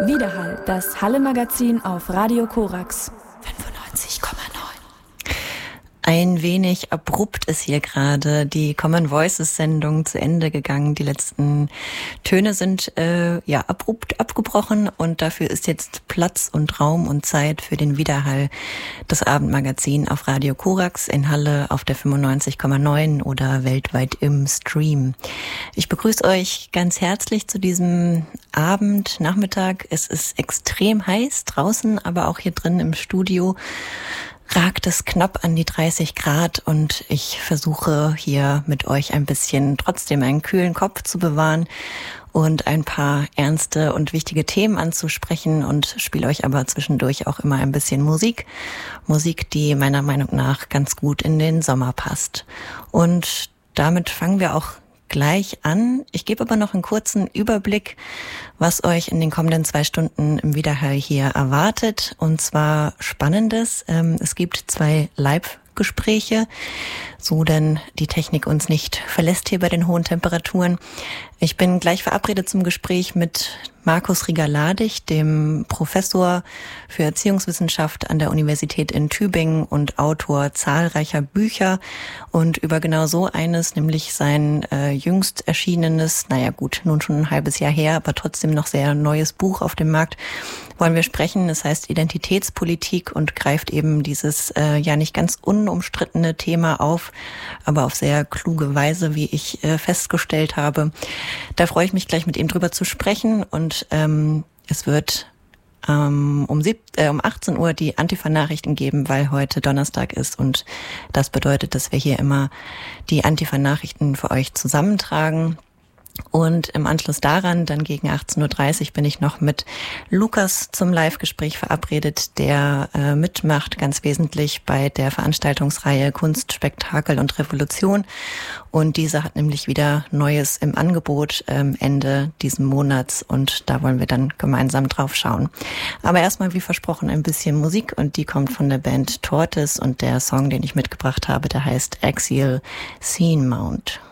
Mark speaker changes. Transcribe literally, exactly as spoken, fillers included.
Speaker 1: Widerhall, das Halle-Magazin auf Radio Korax fünfundneunzig Komma neun.
Speaker 2: Ein wenig abrupt ist hier gerade die Common Voices Sendung zu Ende gegangen. Die letzten Töne sind äh, ja abrupt abgebrochen und dafür ist jetzt Platz und Raum und Zeit für den Widerhall, das Abendmagazin auf Radio Korax in Halle auf der fünfundneunzig Komma neun oder weltweit im Stream. Ich begrüße euch ganz herzlich zu diesem Abend, Nachmittag. Es ist extrem heiß draußen, aber auch hier drin im Studio ragt es knapp an die dreißig Grad und ich versuche hier mit euch ein bisschen trotzdem einen kühlen Kopf zu bewahren und ein paar ernste und wichtige Themen anzusprechen und spiele euch aber zwischendurch auch immer ein bisschen Musik. Musik, die meiner Meinung nach ganz gut in den Sommer passt. Und damit fangen wir auch gleich an. Ich gebe aber noch einen kurzen Überblick, was euch in den kommenden zwei Stunden im Widerhall hier erwartet. Und zwar Spannendes. Es gibt zwei Live-Gespräche, so denn die Technik uns nicht verlässt hier bei den hohen Temperaturen. Ich bin gleich verabredet zum Gespräch mit Markus Rieger-Ladig, dem Professor für Erziehungswissenschaft an der Universität in Tübingen und Autor zahlreicher Bücher. Und über genau so eines, nämlich sein äh, jüngst erschienenes, naja gut, nun schon ein halbes Jahr her, aber trotzdem noch sehr neues Buch auf dem Markt, wollen wir sprechen. Es heißt Identitätspolitik und greift eben dieses äh, ja nicht ganz unumstrittene Thema auf, aber auf sehr kluge Weise, wie ich äh, festgestellt habe. Da freue ich mich gleich mit ihm drüber zu sprechen und ähm, es wird ähm, um, sieb- äh, um achtzehn Uhr die Antifa-Nachrichten geben, weil heute Donnerstag ist und das bedeutet, dass wir hier immer die Antifa-Nachrichten für euch zusammentragen. Und im Anschluss daran, dann gegen achtzehn Uhr dreißig, bin ich noch mit Lukas zum Live-Gespräch verabredet, der äh, mitmacht ganz wesentlich bei der Veranstaltungsreihe Kunst, Spektakel und Revolution. Und diese hat nämlich wieder Neues im Angebot ähm, Ende diesen Monats und da wollen wir dann gemeinsam drauf schauen. Aber erstmal, wie versprochen, ein bisschen Musik und die kommt von der Band Tortoise und der Song, den ich mitgebracht habe, der heißt Axial Scene Mount.